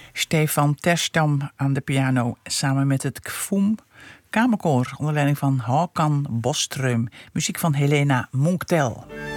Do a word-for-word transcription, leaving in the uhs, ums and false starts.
Stefan Terstam aan de piano samen met het Kfoem Kamerkoor onder leiding van Håkan Boström. Muziek van Helena Munktel.